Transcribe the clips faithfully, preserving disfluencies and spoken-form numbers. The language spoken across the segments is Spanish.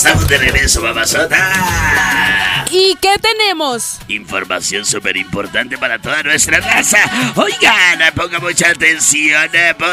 Estamos de regreso, mamazota. ¿Y qué tenemos? Información súper importante para toda nuestra raza. Oigan, ponga mucha atención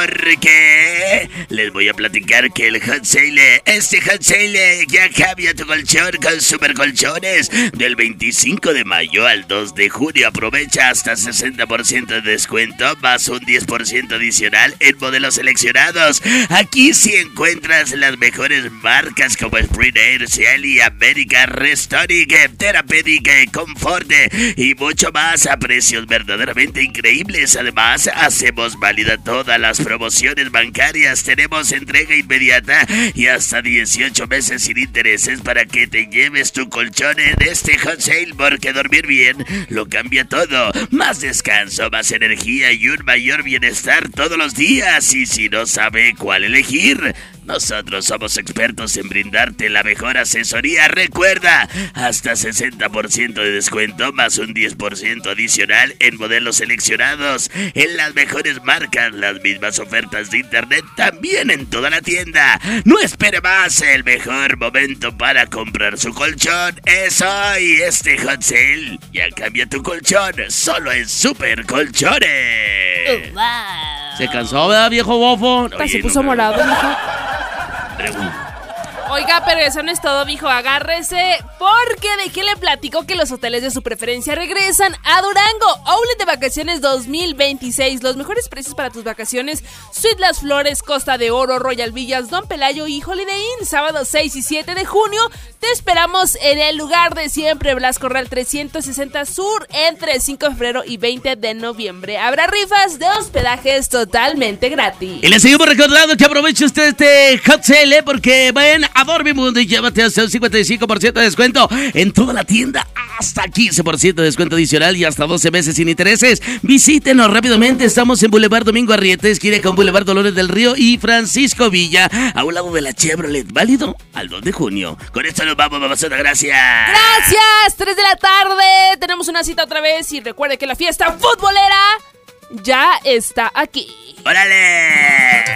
porque les voy a platicar que el Hot Sale, este Hot Sale ya cambia tu colchón con super colchones. Del veinticinco de mayo al dos de junio aprovecha hasta sesenta por ciento de descuento más un diez por ciento adicional en modelos seleccionados. Aquí sí encuentras las mejores marcas como Spring Air, Cieli, América, Restonic, Therapeutic, Comfort y mucho más a precios verdaderamente increíbles. Además, hacemos válida todas las promociones bancarias. Tenemos entrega inmediata y hasta dieciocho meses sin intereses para que te lleves tu colchón en este Hot Sale, porque dormir bien lo cambia todo. Más descanso, más energía y un mayor bienestar todos los días. Y si no sabe cuál elegir, nosotros somos expertos en brindarte la mejor asesoría. Recuerda, hasta sesenta por ciento de descuento más un diez por ciento adicional en modelos seleccionados, en las mejores marcas, las mismas ofertas de internet también en toda la tienda. No espere más, el mejor momento para comprar su colchón es hoy. Este Hot Sale ya cambia tu colchón solo en Super Colchones. Uh, wow. ¿Se cansó, verdad, viejo bofo? Oye, se puso no, morado, mijo. Pregunta. Oiga, pero eso no es todo, mijo, agárrese, porque de qué le platico que los hoteles de su preferencia regresan a Durango. Outlet de Vacaciones dos mil veintiséis, los mejores precios para tus vacaciones: Suite Las Flores, Costa de Oro, Royal Villas, Don Pelayo y Holiday Inn. Sábado seis y siete de junio te esperamos en el lugar de siempre, Blasco Real trescientos sesenta Sur, entre el cinco de febrero y veinte de noviembre. Habrá rifas de hospedajes totalmente gratis. Y le seguimos recordando que aproveche usted este Hot Sale, ¿eh? Porque ven a Dormimundo y llévate hasta un cincuenta y cinco por ciento de descuento en toda la tienda, hasta quince por ciento de descuento adicional y hasta doce meses sin intereses. Visítenos rápidamente, estamos en Boulevard Domingo Arrieta, esquina con Boulevard Dolores del Río y Francisco Villa, a un lado de la Chevrolet, válido al dos de junio. Con esto nos vamos, mamazota, gracias. Gracias, tres de la tarde, tenemos una cita otra vez y recuerde que la fiesta futbolera ya está aquí. ¡Órale!